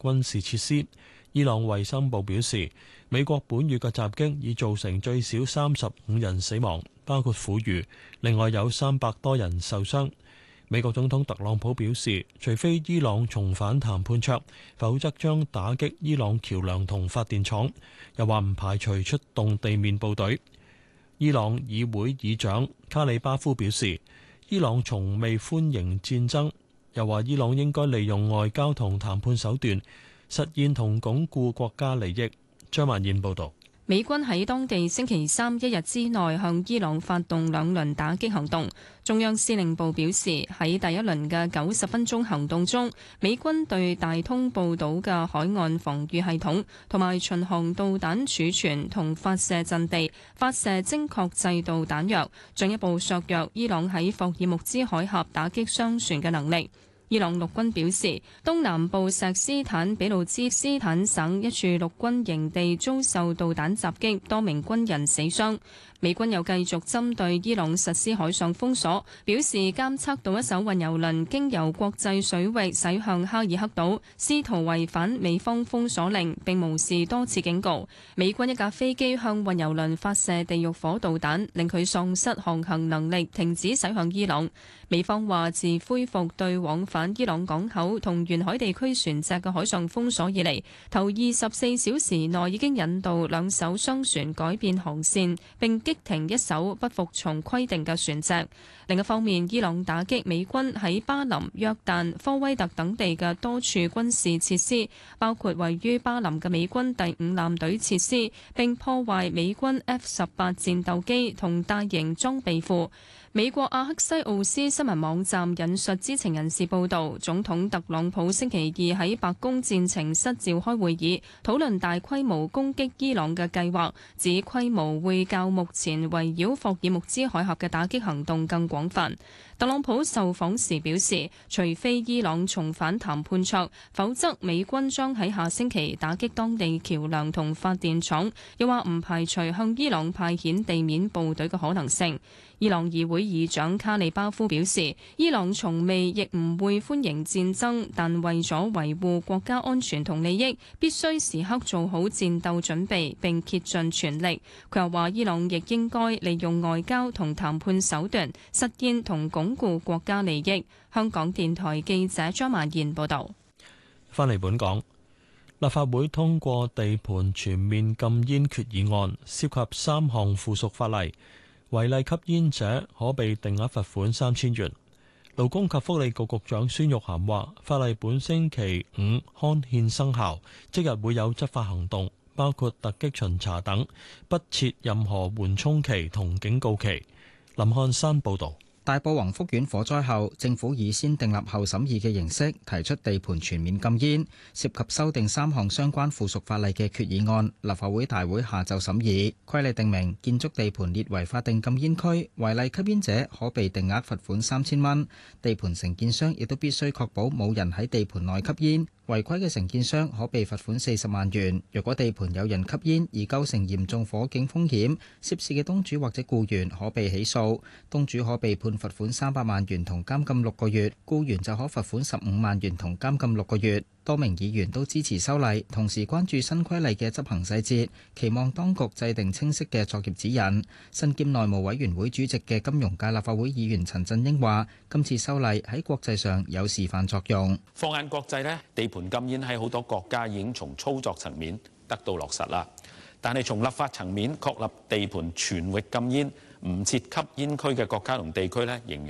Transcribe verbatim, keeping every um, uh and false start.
軍事設施。伊朗衛生部表示，美國本月嘅襲擊已造成最少三十五人死亡，包括婦孺，另外有三百多人受傷。美國總統特朗普表示，除非伊朗重返談判桌，否則將打擊伊朗橋梁同發電廠，又話唔排除出動地面部隊。伊朗議會議長卡里巴夫表示，伊朗從未歡迎戰爭，又話伊朗應該利用外交同談判手段實現同鞏固國家利益。張曼燕報導。 美軍喺當地星期三一日之內向伊朗發動兩輪打擊行動。中央司令部表示，喺第一輪嘅九十分鐘行動中，美軍對大通布島嘅海岸防禦系統同埋巡航導彈儲存同發射陣地發射精確制導彈藥，進一步削弱伊朗喺霍爾木茲海峽打擊商船嘅能力。伊朗陸軍表示，東南部錫斯坦俾路支斯坦省一處陸軍營地遭受導彈襲擊，多名軍人死傷。美軍又繼續針對伊朗實施海上封鎖，表示監測到一艘運油輪經由國際水域駛向哈爾克島，試圖違反美方封鎖令，並無視多次警告。美軍一架飛機向運油輪發射地獄火導彈，令佢喪失航行能力，停止駛向伊朗。美方話，自恢復對往返伊朗港口同沿海地區船隻嘅海上封鎖以嚟，頭二十四小時內已經引導兩艘商船改變航線，並擊停一艘不服從規定嘅船隻。另一方面，伊朗打擊美軍喺巴林、約旦、科威特等地嘅多處軍事設施，包括位於巴林嘅美軍第五艦隊設施，並破壞美軍 F 十八戰鬥機同大型裝備庫。美國阿克西奧斯新聞網站引述知情人士報道，總統特朗普星期二喺白宮戰情室召開會議，討論大規模攻擊伊朗嘅計劃，指規模會較目前圍繞霍爾木茲海峽嘅打擊行動更廣泛。特朗普受訪時表示，除非伊朗重返談判桌，否則美軍將喺下星期打擊當地橋梁同發電廠，又話唔排除向伊朗派遣地面部隊嘅可能性。伊朗議會議長卡里巴夫表示，伊朗從未亦唔會歡迎戰爭，但為咗維護國家安全同利益，必須時刻做好戰鬥準備並竭盡全力。佢又話，伊朗亦應該利用外交同談判手段實現同鞏固國家利益。香港電台記者張曼燕報導。 返嚟本港，立法會通過地盤全面禁煙決議案，涉及三項附屬法例。違例吸煙者可被定額罰款三千元。勞工及福利局局長孫玉菡話，法例本星期五刊憲生效，即日會有執法行動，包括突擊巡查等，不設任何緩衝期同警告期。林漢山報導。 大埔宏福苑火災後，政府以先訂立後審議嘅形式提出地盤全面禁煙，涉及修訂三項相關附屬法例嘅決議案，立法會大會下晝審議。規例定明，建築地盤列為法定禁煙區，違例吸煙者可被定額罰款三千蚊。地盤承建商亦都必須確保冇人喺地盤內吸煙。違規嘅承建商可被罰款四十萬元。若果地盤有人吸煙而構成嚴重火警風險，涉事嘅東主或者僱員可被起訴，東主可被判罰款三百萬元同監禁六個月，僱員就可罰款十五萬元同監禁六個月。多名議員都支持修例，同時關注新規例嘅執行細節，期望當局制定清晰嘅作業指引。身兼內務委員會主席嘅金融界立法會議員陳振英話，今次修例喺國際上有示範作用。 放眼國際呢，地盤禁煙喺好多國家已經從操作層面得到落實啦。但係從立法層面確立地盤全域禁煙、唔設吸煙區嘅國家同地區呢，仍